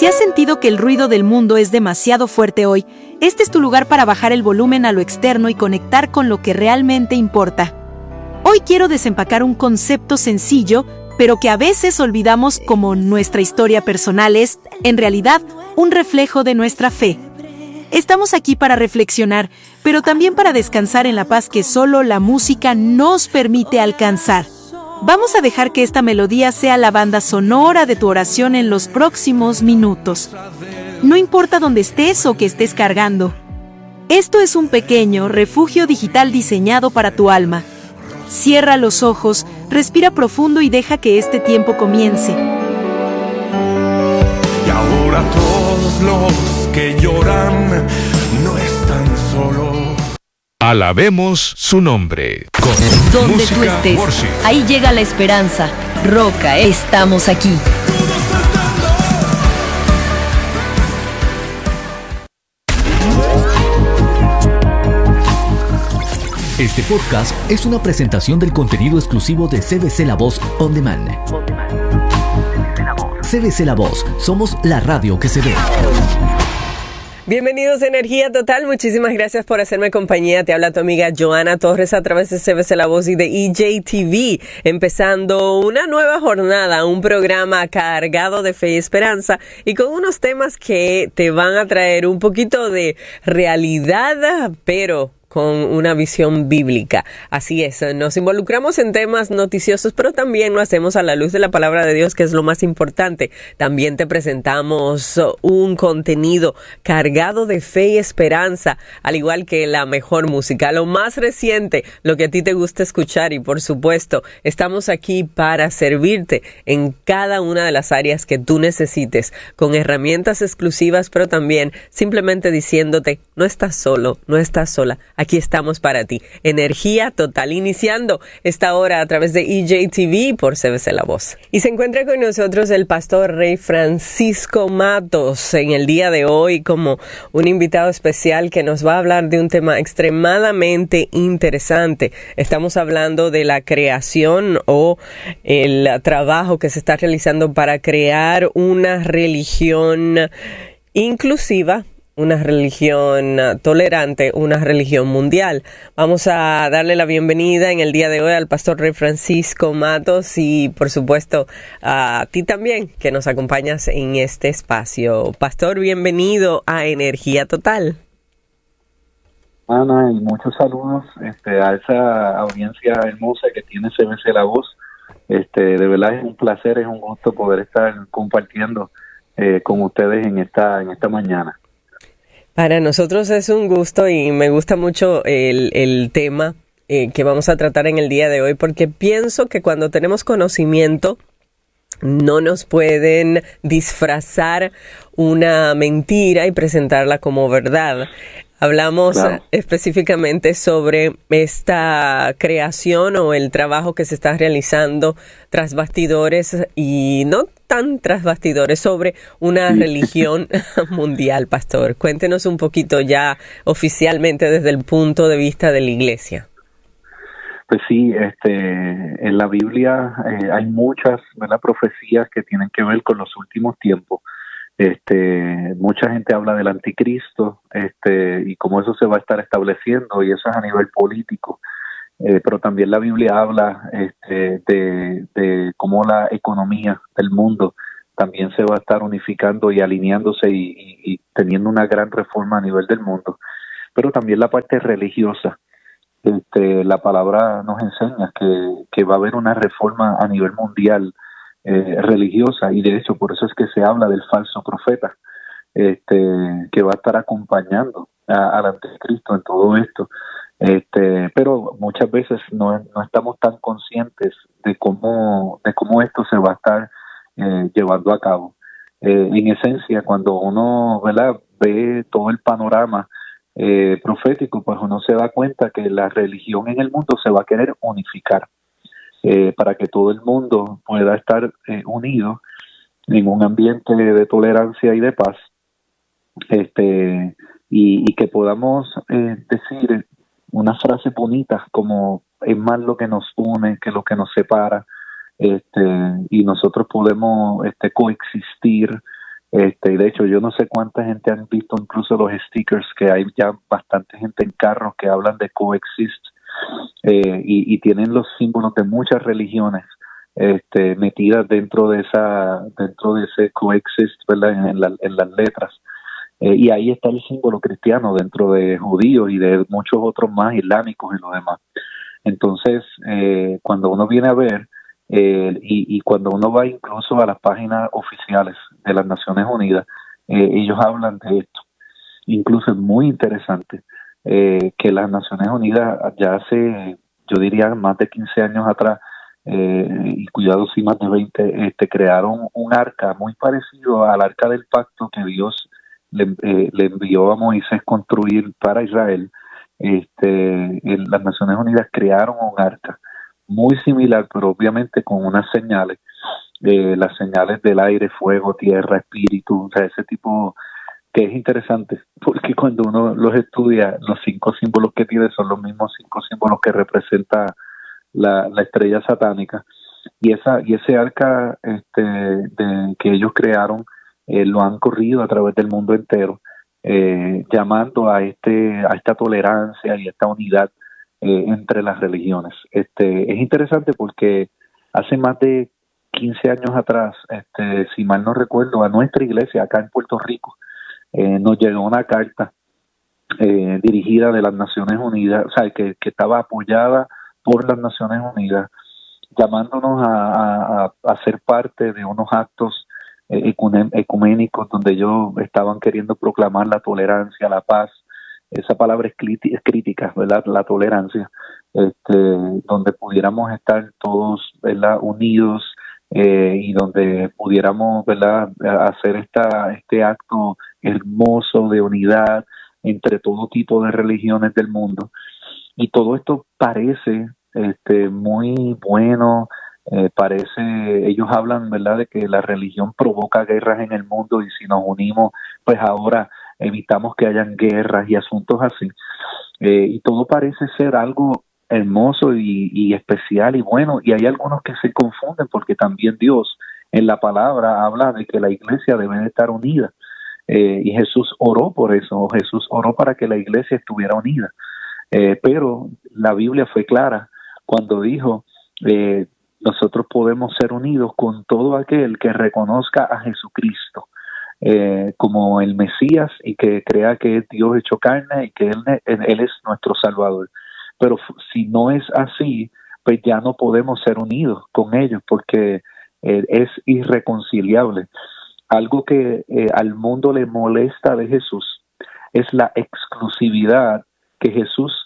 Si has sentido que el ruido del mundo es demasiado fuerte hoy, este es tu lugar para bajar el volumen a lo externo y conectar con lo que realmente importa. Hoy quiero desempacar un concepto sencillo, pero que a veces olvidamos, como nuestra historia personal es, en realidad, un reflejo de nuestra fe. Estamos aquí para reflexionar, pero también para descansar en la paz que solo la música nos permite alcanzar. Vamos a dejar que esta melodía sea la banda sonora de tu oración en los próximos minutos. No importa dónde estés o qué estés cargando. Esto es un pequeño refugio digital diseñado para tu alma. Cierra los ojos, respira profundo y deja que este tiempo comience. Y ahora todos los que lloran no están solos. Alabemos su nombre. Con Donde tú estés, worship. ahí llega la esperanza. Roca, estamos aquí. Este podcast es una presentación del contenido exclusivo de CBC La Voz On Demand. CBC La Voz, somos la radio que se ve. Bienvenidos a Energía Total, muchísimas gracias por hacerme compañía. Te habla tu amiga Joana Torres a través de CBC La Voz y de EJTV, empezando una nueva jornada, un programa cargado de fe y esperanza y con unos temas que te van a traer un poquito de realidad, pero con una visión bíblica. Así es, nos involucramos en temas noticiosos, pero también lo hacemos a la luz de la palabra de Dios, que es lo más importante. También te presentamos un contenido cargado de fe y esperanza, al igual que la mejor música, lo más reciente, lo que a ti te gusta escuchar y por supuesto, estamos aquí para servirte en cada una de las áreas que tú necesites, con herramientas exclusivas, pero también simplemente diciéndote, no estás solo, no estás sola. Aquí estamos para ti. Energía Total, iniciando esta hora a través de EJTV por CBC La Voz. Y se encuentra con nosotros el pastor Rey Francisco Matos en el día de hoy como un invitado especial que nos va a hablar de un tema extremadamente interesante. Estamos hablando de la creación o el trabajo que se está realizando para crear una religión inclusiva, una religión tolerante, una religión mundial. Vamos a darle la bienvenida en el día de hoy al pastor Rey Francisco Matos y por supuesto a ti también que nos acompañas en este espacio. Pastor, bienvenido a Energía Total. Ana, y muchos saludos a esa audiencia hermosa que tiene CBC La Voz. De verdad es un placer, es un gusto poder estar compartiendo con ustedes en esta mañana. Para nosotros es un gusto y me gusta mucho el tema que vamos a tratar en el día de hoy, porque pienso que cuando tenemos conocimiento no nos pueden disfrazar una mentira y presentarla como verdad. Hablamos específicamente sobre esta creación o el trabajo que se está realizando tras bastidores y no tan tras bastidores sobre una religión mundial, pastor. Cuéntenos un poquito ya oficialmente desde el punto de vista de la iglesia. Pues sí, en la Biblia hay muchas, ¿verdad?, profecías que tienen que ver con los últimos tiempos. Mucha gente habla del anticristo, y cómo eso se va a estar estableciendo, y eso es a nivel político, pero también la Biblia habla de cómo la economía del mundo también se va a estar unificando y alineándose y teniendo una gran reforma a nivel del mundo, pero también la parte religiosa. La palabra nos enseña que va a haber una reforma a nivel mundial religiosa, y de hecho por eso es que se habla del falso profeta que va a estar acompañando al anticristo en todo esto, pero muchas veces no estamos tan conscientes de cómo esto se va a estar llevando a cabo. En esencia, cuando uno, ¿verdad?, ve todo el panorama profético, pues uno se da cuenta que la religión en el mundo se va a querer unificar, para que todo el mundo pueda estar unido en un ambiente de tolerancia y de paz, y que podamos decir unas frases bonitas como es más lo que nos une que lo que nos separa, y nosotros podemos coexistir Y de hecho yo no sé cuánta gente han visto incluso los stickers, que hay ya bastante gente en carros que hablan de coexist, y tienen los símbolos de muchas religiones metidas dentro de ese coexist, ¿verdad? En las letras. Y ahí está el símbolo cristiano dentro de judíos y de muchos otros más islámicos y lo demás. Entonces, cuando uno viene a ver, y cuando uno va incluso a las páginas oficiales de las Naciones Unidas, ellos hablan de esto. Incluso es muy interesante que las Naciones Unidas ya hace, yo diría, más de 15 años atrás, y cuidado, sí, más de 20, crearon un arca muy parecido al arca del pacto que Dios le envió a Moisés construir para Israel. Las Naciones Unidas crearon un arca muy similar, pero obviamente con unas señales, las señales del aire, fuego, tierra, espíritu, o sea, ese tipo, que es interesante, porque cuando uno los estudia, los 5 símbolos que tiene son los mismos 5 símbolos que representa la estrella satánica, y ese arca que ellos crearon, lo han corrido a través del mundo entero, llamando a esta tolerancia y esta unidad entre las religiones. Es interesante porque hace más de 15 años atrás, si mal no recuerdo, a nuestra iglesia acá en Puerto Rico nos llegó una carta dirigida de las Naciones Unidas, o sea, que estaba apoyada por las Naciones Unidas, llamándonos a ser parte de unos actos ecuménicos donde ellos estaban queriendo proclamar la tolerancia, la paz. Esa palabra es crítica, ¿verdad? La tolerancia, donde pudiéramos estar todos, ¿verdad?, unidos, y donde pudiéramos, ¿verdad?, hacer este acto hermoso de unidad entre todo tipo de religiones del mundo. Y todo esto parece muy bueno. Ellos hablan, ¿verdad?, de que la religión provoca guerras en el mundo, y si nos unimos, pues ahora evitamos que hayan guerras y asuntos así. Y todo parece ser algo hermoso y especial y bueno, y hay algunos que se confunden porque también Dios en la palabra habla de que la iglesia debe de estar unida, y Jesús oró por eso. Jesús oró para que la iglesia estuviera unida, pero la Biblia fue clara cuando dijo, nosotros podemos ser unidos con todo aquel que reconozca a Jesucristo como el Mesías y que crea que es Dios hecho carne y que Él es nuestro Salvador. Pero si no es así, pues ya no podemos ser unidos con ellos porque es irreconciliable. Algo que al mundo le molesta de Jesús es la exclusividad que Jesús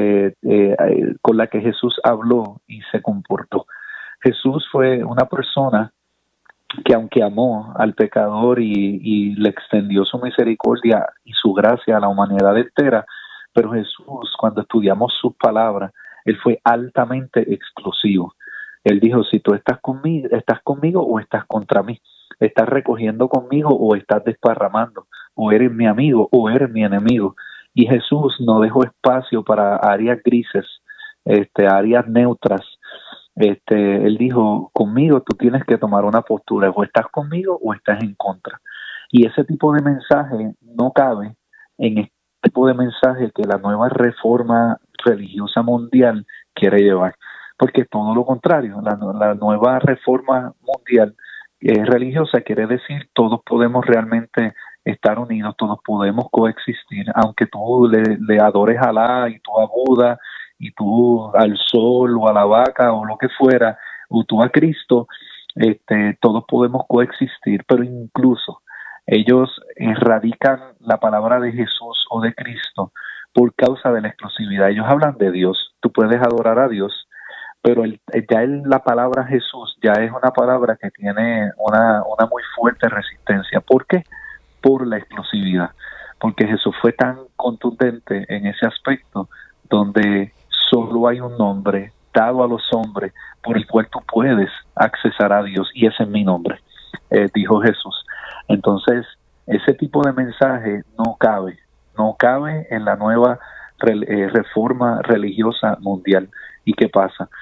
con la que Jesús habló y se comportó. Jesús fue una persona que, aunque amó al pecador y le extendió su misericordia y su gracia a la humanidad entera, pero Jesús, cuando estudiamos sus palabras, Él fue altamente exclusivo. Él dijo, si tú estás conmigo o estás contra mí, estás recogiendo conmigo o estás desparramando, o eres mi amigo o eres mi enemigo. Y Jesús no dejó espacio para áreas grises, áreas neutras. Él dijo, conmigo tú tienes que tomar una postura, o estás conmigo o estás en contra. Y ese tipo de mensaje no cabe en este tipo de mensaje que la nueva reforma religiosa mundial quiere llevar, porque es todo lo contrario. La nueva reforma mundial religiosa quiere decir todos podemos realmente estar unidos, todos podemos coexistir, aunque tú le adores a Alá y tú a Buda y tú al sol o a la vaca o lo que fuera, o tú a Cristo, todos podemos coexistir, pero incluso ellos erradican la palabra de Jesús o de Cristo por causa de la exclusividad. Ellos hablan de Dios, tú puedes adorar a Dios, pero la palabra Jesús ya es una palabra que tiene una muy fuerte resistencia. ¿Por qué? Por la exclusividad, porque Jesús fue tan contundente en ese aspecto, donde solo hay un nombre dado a los hombres por el cual tú puedes accesar a Dios, y ese es mi nombre, dijo Jesús. Entonces, ese tipo de mensaje no cabe en la nueva reforma religiosa mundial. ¿Y qué pasa?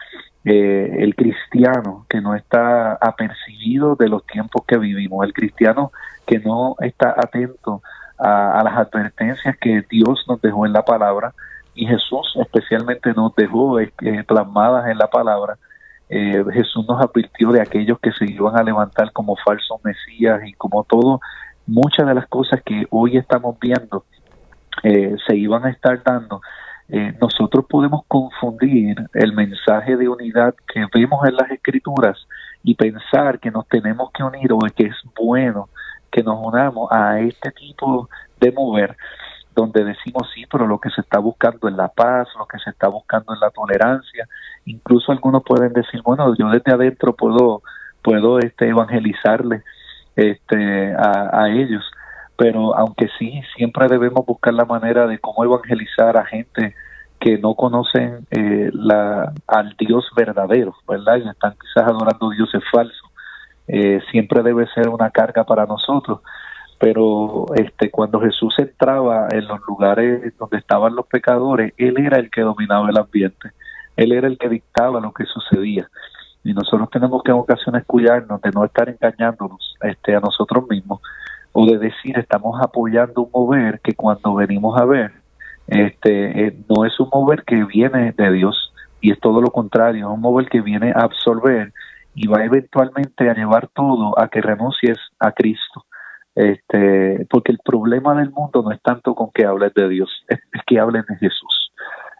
el cristiano que no está apercibido de los tiempos que vivimos, el cristiano que no está atento a las advertencias que Dios nos dejó en la palabra, y Jesús especialmente nos dejó plasmadas en la palabra. Jesús nos advirtió de aquellos que se iban a levantar como falsos mesías y como todo, muchas de las cosas que hoy estamos viendo se iban a estar dando. Nosotros podemos confundir el mensaje de unidad que vemos en las Escrituras y pensar que nos tenemos que unir o que es bueno que nos unamos a este tipo de mover, donde decimos sí, pero lo que se está buscando es la paz, lo que se está buscando es la tolerancia. Incluso algunos pueden decir, bueno, yo desde adentro puedo evangelizarle a ellos, pero aunque sí, siempre debemos buscar la manera de cómo evangelizar a gente que no conocen al Dios verdadero, ¿verdad? Y están quizás adorando dioses falsos. Siempre debe ser una carga para nosotros. Pero cuando Jesús entraba en los lugares donde estaban los pecadores, Él era el que dominaba el ambiente, Él era el que dictaba lo que sucedía. Y nosotros tenemos que en ocasiones cuidarnos de no estar engañándonos a nosotros mismos, o de decir estamos apoyando un mover que cuando venimos a ver, no es un mover que viene de Dios, y es todo lo contrario, es un mover que viene a absorber y va eventualmente a llevar todo a que renuncies a Cristo. Porque el problema del mundo no es tanto con que hables de Dios, es que hablen de Jesús.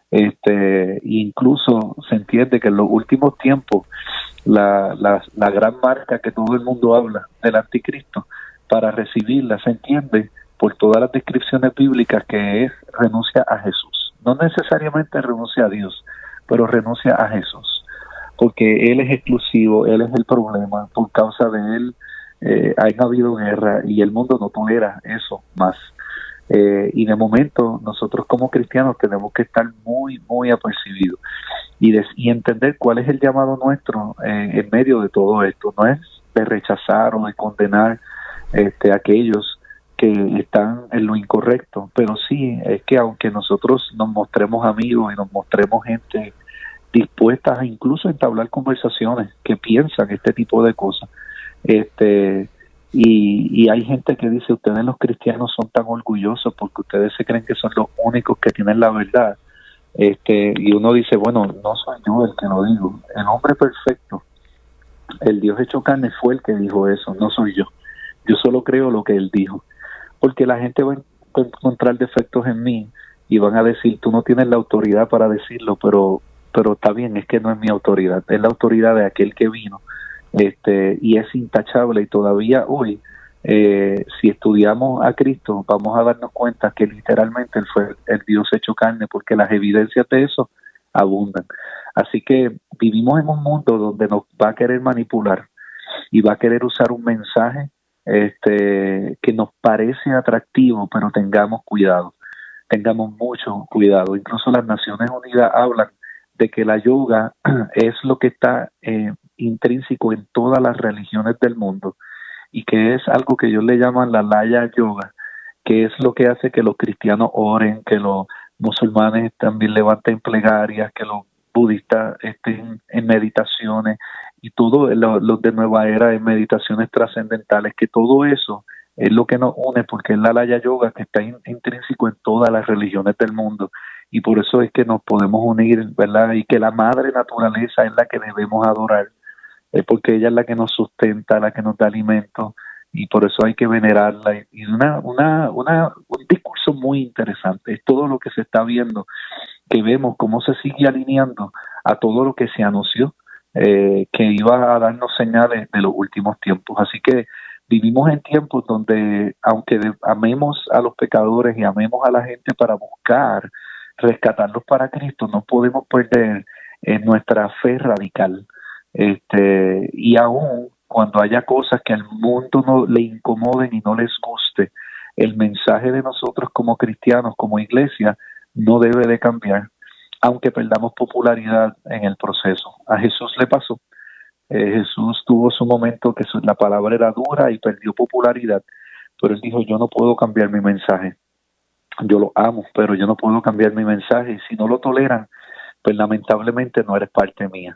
Incluso se entiende que en los últimos tiempos la gran marca que todo el mundo habla del anticristo, para recibirla se entiende por todas las descripciones bíblicas que es renuncia a Jesús. No necesariamente renuncia a Dios, pero renuncia a Jesús, porque Él es exclusivo, Él es el problema, por causa de Él ha habido guerra y el mundo no tolera eso más. Y de momento nosotros como cristianos tenemos que estar muy, muy apercibidos y entender cuál es el llamado nuestro en medio de todo esto. No es de rechazar o de condenar a aquellos que están en lo incorrecto, pero sí es que aunque nosotros nos mostremos amigos y nos mostremos gente dispuesta a incluso entablar conversaciones que piensan este tipo de cosas, y hay gente que dice, ustedes los cristianos son tan orgullosos porque ustedes se creen que son los únicos que tienen la verdad, y uno dice, bueno, no soy yo el que lo digo, el hombre perfecto, el Dios hecho carne fue el que dijo eso, no soy yo solo creo lo que él dijo, porque la gente va a encontrar defectos en mí y van a decir, tú no tienes la autoridad para decirlo, pero está bien, es que no es mi autoridad, es la autoridad de aquel que vino, y es intachable. Y todavía hoy, si estudiamos a Cristo, vamos a darnos cuenta que literalmente Él fue el Dios hecho carne, porque las evidencias de eso abundan. Así que vivimos en un mundo donde nos va a querer manipular y va a querer usar un mensaje que nos parece atractivo, pero tengamos cuidado, tengamos mucho cuidado. Incluso las Naciones Unidas hablan de que la yoga es lo que está intrínseco en todas las religiones del mundo, y que es algo que ellos le llaman la Laya Yoga, que es lo que hace que los cristianos oren, que los musulmanes también levanten plegarias, que los budistas estén en meditaciones, y todo los de nueva era en meditaciones trascendentales, que todo eso es lo que nos une, porque es la Laya Yoga que está intrínseco en todas las religiones del mundo, y por eso es que nos podemos unir, ¿verdad? Y que la madre naturaleza es la que debemos adorar, porque ella es la que nos sustenta, la que nos da alimento, y por eso hay que venerarla. Y un discurso muy interesante es todo lo que se está viendo, que vemos cómo se sigue alineando a todo lo que se anunció, que iba a darnos señales de los últimos tiempos. Así que vivimos en tiempos donde, aunque amemos a los pecadores y amemos a la gente para buscar rescatarlos para Cristo, no podemos perder nuestra fe radical. Y aún cuando haya cosas que al mundo no le incomoden y no les guste, el mensaje de nosotros como cristianos, como iglesia, no debe de cambiar, aunque perdamos popularidad en el proceso. A Jesús le pasó. Jesús tuvo su momento que la palabra era dura y perdió popularidad, pero él dijo, yo no puedo cambiar mi mensaje. Yo lo amo, pero yo no puedo cambiar mi mensaje, y si no lo toleran, pues lamentablemente no eres parte mía.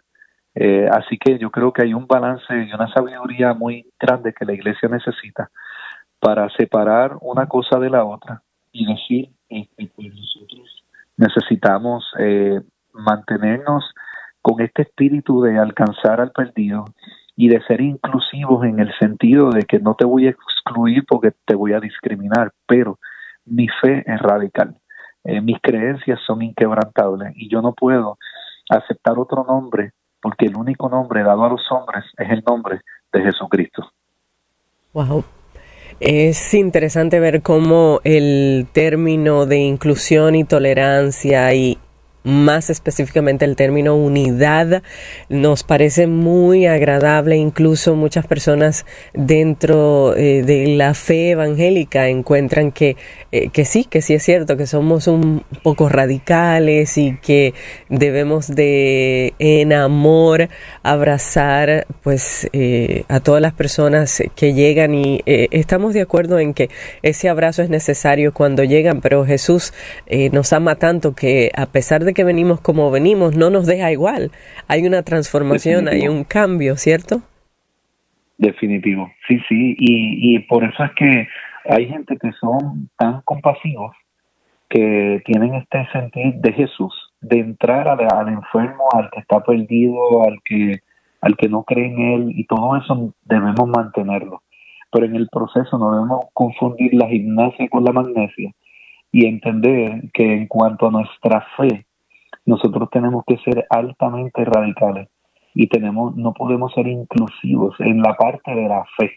Así que yo creo que hay un balance y una sabiduría muy grande que la iglesia necesita para separar una cosa de la otra y decir, pues nosotros necesitamos mantenernos con este espíritu de alcanzar al perdido y de ser inclusivos en el sentido de que no te voy a excluir porque te voy a discriminar, pero mi fe es radical, mis creencias son inquebrantables y yo no puedo aceptar otro nombre porque el único nombre dado a los hombres es el nombre de Jesucristo. Wow. Es interesante ver cómo el término de inclusión y tolerancia y más específicamente el término unidad nos parece muy agradable. Incluso muchas personas dentro de la fe evangélica encuentran que sí es cierto, que somos un poco radicales y que debemos de en amor abrazar pues a todas las personas que llegan y estamos de acuerdo en que ese abrazo es necesario cuando llegan, pero Jesús nos ama tanto que a pesar de que venimos como venimos, no nos deja igual. Hay una transformación, Definitivo. hay un cambio, ¿cierto? Definitivo, sí, y por eso es que hay gente que son tan compasivos que tienen este sentir de Jesús, de entrar al enfermo, al que está perdido, al que no cree en Él, y todo eso debemos mantenerlo. Pero en el proceso no debemos confundir la gimnasia con la magnesia y entender que en cuanto a nuestra fe, nosotros tenemos que ser altamente radicales y no podemos ser inclusivos en la parte de la fe.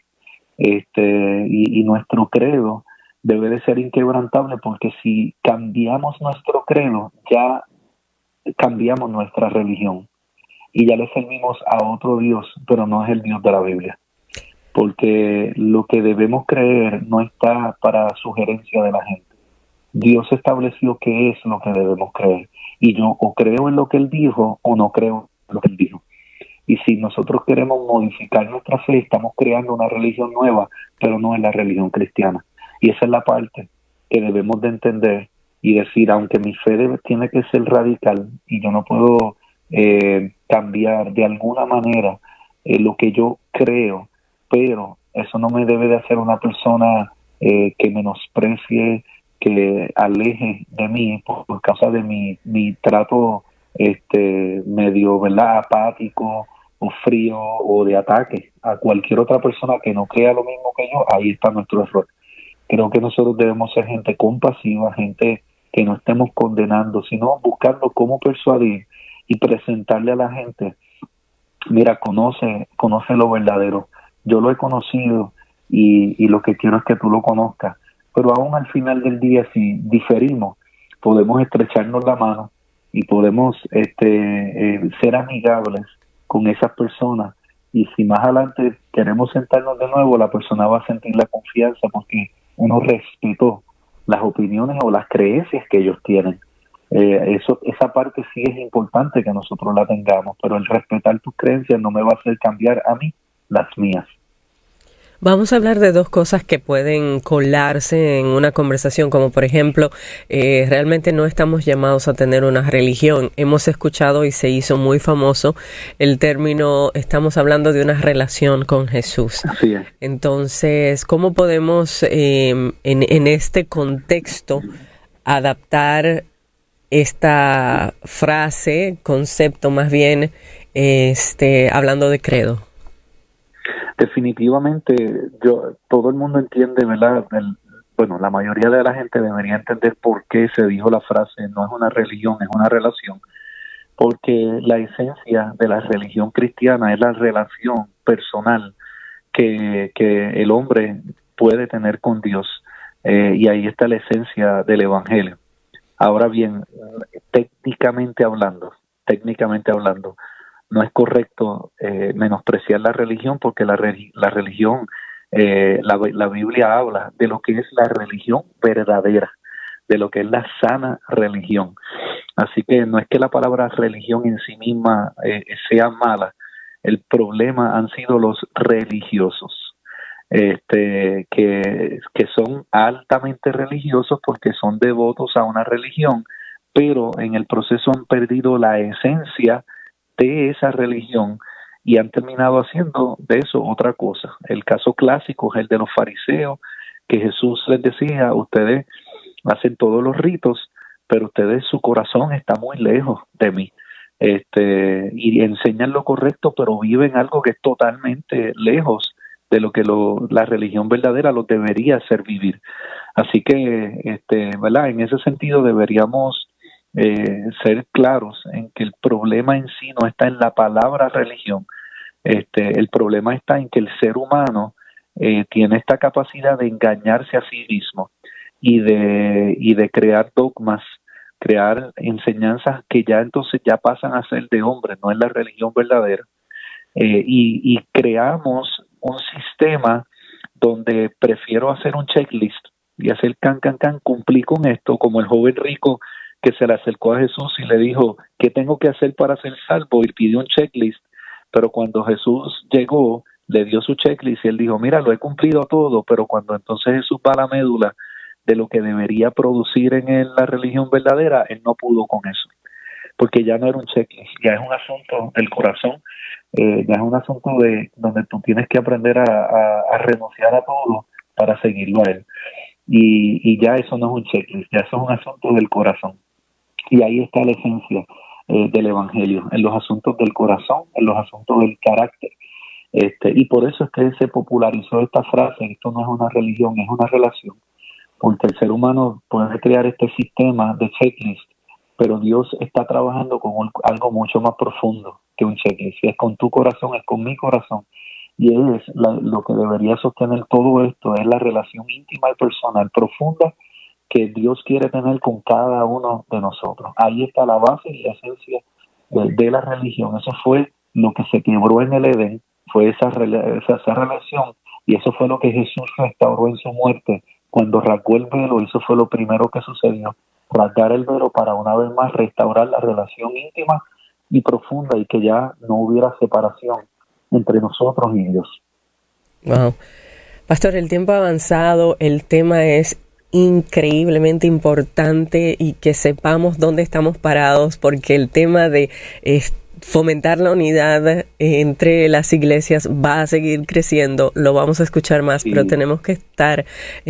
Y nuestro credo debe de ser inquebrantable porque si cambiamos nuestro credo, ya cambiamos nuestra religión y ya le servimos a otro Dios, pero no es el Dios de la Biblia. Porque lo que debemos creer no está para sugerencia de la gente. Dios estableció qué es lo que debemos creer. Y yo o creo en lo que Él dijo o no creo en lo que Él dijo. Y si nosotros queremos modificar nuestra fe, estamos creando una religión nueva, pero no es la religión cristiana. Y esa es la parte que debemos de entender y decir, aunque mi fe tiene que ser radical y yo no puedo cambiar de alguna manera lo que yo creo, pero eso no me debe de hacer una persona que menosprecie, que aleje de mí por causa de mi trato medio, ¿verdad?, apático o frío o de ataque a cualquier otra persona que no crea lo mismo que yo. Ahí está nuestro error. Creo que nosotros debemos ser gente compasiva, gente que no estemos condenando, sino buscando cómo persuadir y presentarle a la gente, mira, conoce lo verdadero. Yo lo he conocido y lo que quiero es que tú lo conozcas. Pero aún al final del día, si diferimos, podemos estrecharnos la mano y podemos ser amigables con esas personas. Y si más adelante queremos sentarnos de nuevo, la persona va a sentir la confianza porque uno respetó las opiniones o las creencias que ellos tienen. Esa parte sí es importante que nosotros la tengamos, pero el respetar tus creencias no me va a hacer cambiar a mí las mías. Vamos a hablar de dos cosas que pueden colarse en una conversación, como por ejemplo, realmente no estamos llamados a tener una religión. Hemos escuchado y se hizo muy famoso el término, estamos hablando de una relación con Jesús. Así es. Entonces, ¿cómo podemos en este contexto adaptar esta frase, concepto más bien, hablando de credo? Definitivamente, todo el mundo entiende, ¿verdad? La mayoría de la gente debería entender por qué se dijo la frase, no es una religión, es una relación, porque la esencia de la religión cristiana es la relación personal que el hombre puede tener con Dios, y ahí está la esencia del evangelio. Ahora bien, técnicamente hablando, no es correcto menospreciar la religión porque la religión, la Biblia habla de lo que es la religión verdadera, de lo que es la sana religión. Así que no es que la palabra religión en sí misma sea mala, el problema han sido los religiosos, que son altamente religiosos porque son devotos a una religión, pero en el proceso han perdido la esencia de esa religión y han terminado haciendo de eso otra cosa. El caso clásico es el de los fariseos, que Jesús les decía, ustedes hacen todos los ritos, pero ustedes, su corazón está muy lejos de mí. Y enseñan lo correcto, pero viven algo que es totalmente lejos de lo que la religión verdadera los debería hacer vivir. Así que, ¿verdad? En ese sentido deberíamos ser claros en que el problema en sí no está en la palabra religión. El problema está en que el ser humano tiene esta capacidad de engañarse a sí mismo y de crear dogmas, crear enseñanzas que ya entonces ya pasan a ser de hombres, no es la religión verdadera. Y creamos un sistema donde prefiero hacer un checklist y hacer cumplí con esto, como el joven rico que se le acercó a Jesús y le dijo, ¿qué tengo que hacer para ser salvo? Y pidió un checklist, pero cuando Jesús llegó, le dio su checklist y él dijo, mira, lo he cumplido todo, pero cuando entonces Jesús va a la médula de lo que debería producir en la religión verdadera, él no pudo con eso, porque ya no era un checklist, ya es un asunto del corazón, ya es un asunto de donde tú tienes que aprender a renunciar a todo para seguirlo a él, y ya eso no es un checklist, ya eso es un asunto del corazón, y ahí está la esencia del evangelio, en los asuntos del corazón, en los asuntos del carácter. Y por eso es que se popularizó esta frase, esto no es una religión, es una relación, porque el ser humano puede crear este sistema de checklist, pero Dios está trabajando con algo mucho más profundo que un checklist. Si es con tu corazón, es con mi corazón, y lo que debería sostener todo esto es la relación íntima y personal profunda que Dios quiere tener con cada uno de nosotros. Ahí está la base y la esencia de la religión. Eso fue lo que se quebró en el Edén, fue esa relación, y eso fue lo que Jesús restauró en su muerte cuando rasgó el velo. Eso fue lo primero que sucedió, rasgar el velo para una vez más restaurar la relación íntima y profunda, y que ya no hubiera separación entre nosotros y Dios. Wow. Pastor, el tiempo ha avanzado, el tema es increíblemente importante y que sepamos dónde estamos parados, porque el tema de fomentar la unidad entre las iglesias va a seguir creciendo, lo vamos a escuchar más, sí. Pero tenemos que estar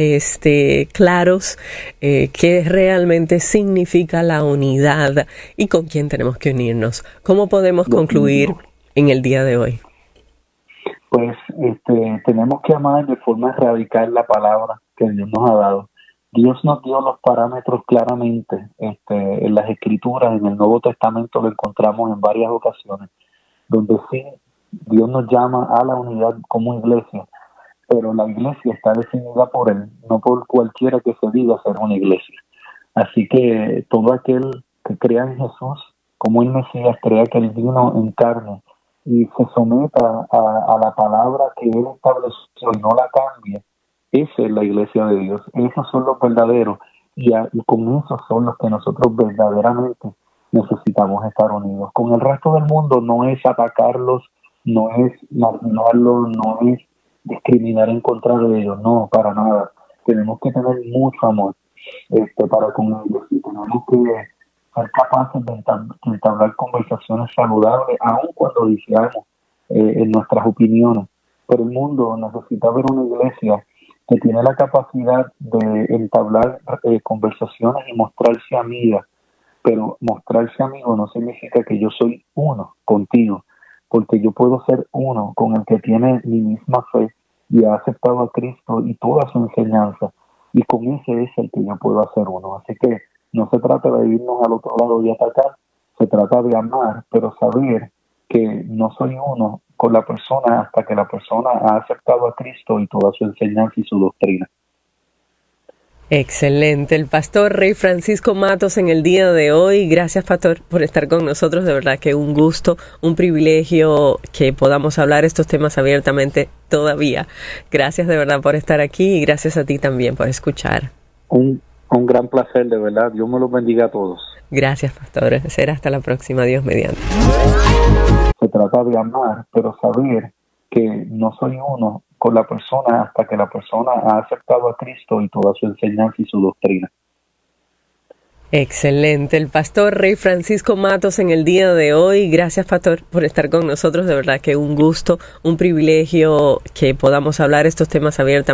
claros qué realmente significa la unidad y con quién tenemos que unirnos. ¿Cómo podemos concluir en el día de hoy? Pues tenemos que amar de forma radical la palabra que Dios nos ha dado. Dios nos dio los parámetros claramente en las Escrituras. En el Nuevo Testamento lo encontramos en varias ocasiones, donde sí, Dios nos llama a la unidad como iglesia, pero la iglesia está definida por Él, no por cualquiera que se diga ser una iglesia. Así que todo aquel que crea en Jesús como el Mesías, crea que Él vino en carne y se someta a la palabra que Él estableció y no la cambie, esa es la iglesia de Dios. Esos son los verdaderos, y con esos son los que nosotros verdaderamente necesitamos estar unidos. Con el resto del mundo no es atacarlos, no es marginarlos, no es discriminar en contra de ellos, no, para nada. Tenemos que tener mucho amor para con ellos, y tenemos que ser capaces de entablar conversaciones saludables, aun cuando diferamos en nuestras opiniones. Pero el mundo necesita ver una iglesia que tiene la capacidad de entablar conversaciones y mostrarse amiga, pero mostrarse amigo no significa que yo soy uno contigo, porque yo puedo ser uno con el que tiene mi misma fe y ha aceptado a Cristo y toda su enseñanza, y con ese es el que yo puedo hacer uno. Así que no se trata de irnos al otro lado y atacar, se trata de amar, pero saber que no soy uno con la persona hasta que la persona ha aceptado a Cristo y toda su enseñanza y su doctrina. Excelente. El pastor Rey Francisco Matos en el día de hoy. Gracias, pastor, por estar con nosotros. De verdad que un gusto, un privilegio que podamos hablar estos temas abiertamente todavía. Gracias de verdad por estar aquí, y gracias a ti también por escuchar. Un gran placer, de verdad. Dios me los bendiga a todos. Gracias, pastor. Será hasta la próxima. Dios mediante. Se trata de amar, pero saber que no soy uno con la persona hasta que la persona ha aceptado a Cristo y toda su enseñanza y su doctrina. Excelente. El pastor Rey Francisco Matos en el día de hoy. Gracias, pastor, por estar con nosotros. De verdad que un gusto, un privilegio que podamos hablar estos temas abiertamente.